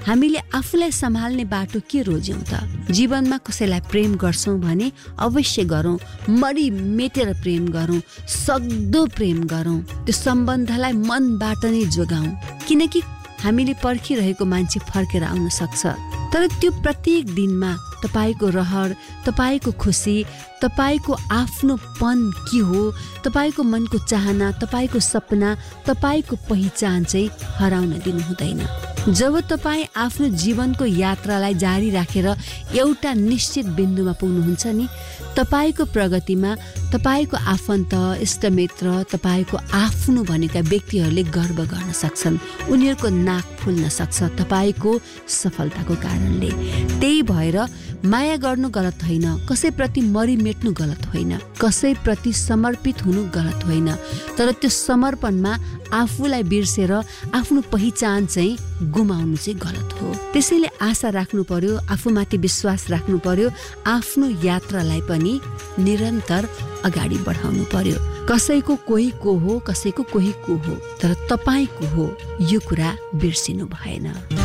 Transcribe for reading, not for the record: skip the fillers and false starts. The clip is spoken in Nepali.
हामीले आफूलाई सम्हाल्ने बाटो के रोज्यौं त? जीवनमा कसैलाई प्रेम गर्छौं भने अवश्य गरौं, मरी मेटेर प्रेम गरौं, सक्दो प्रेम गरौं, त्यो सम्बन्धलाई मनबाट नै जोगाउँ, किनकि हामीले पर्खिरहेको मान्छे फर्केर आउन सक्छ। तर त्यो प्रत्येक दिनमा तपाईको रहर, तपाईको खुसी, तपाईको आफ्नोपन के हो, तपाईको मनको चाहना, तपाईको सपना, तपाईको पहिचान चाहिँ हराउन दिनु हुँदैन। जब तपाईँ आफ्नो जीवनको यात्रालाई जारी राखेर एउटा निश्चित बिन्दुमा पुग्नुहुन्छ नि, तपाईको प्रगतिमा तपाईको आफन्त, इष्टमित्र, तपाईको आफ्नो भनेका व्यक्तिहरूले गर्व गर्न सक्छन्। उनीहरूको नाक फुल्न सक्छ तपाईको सफलताको कारणले। त्यही भएर माया गर्नु गलत होइन, कसैप्रति मरिमेट्नु गलत होइन, कसैप्रति समर्पित हुनु गलत होइन, तर त्यो समर्पणमा आफूलाई बिर्सेर आफ्नो पहिचान चाहिँ गुमाउनु चाहिँ गलत हो। त्यसैले आशा राख्नु पर्यो, आफूमाथि विश्वास राख्नु पर्यो, आफ्नो यात्रालाई पनि निरन्तर अगाडि बढाउनु पर्यो। कसैको कोही को हो, कसैको कोही को हो, तर तपाईको हो, यो कुरा बिर्सिनु भएन।